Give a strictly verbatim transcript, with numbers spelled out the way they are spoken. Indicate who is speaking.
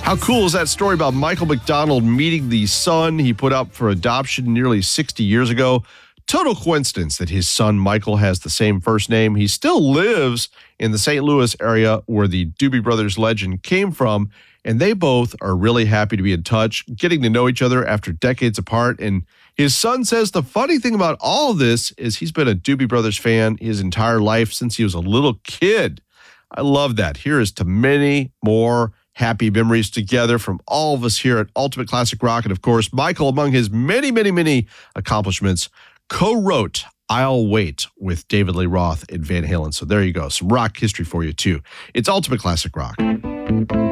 Speaker 1: How cool is that story about Michael McDonald meeting the son he put up for adoption nearly sixty years ago? Total coincidence that his son Michael has the same first name. He still lives in the Saint Louis area where the Doobie Brothers legend came from, and they both are really happy to be in touch, getting to know each other after decades apart. And his son says the funny thing about all of this is he's been a Doobie Brothers fan his entire life since he was a little kid. I love that. Here is to many more happy memories together from all of us here at Ultimate Classic Rock. And of course, Michael, among his many, many, many accomplishments, co-wrote I'll Wait with David Lee Roth and Van Halen. So there you go. Some rock history for you, too. It's Ultimate Classic Rock.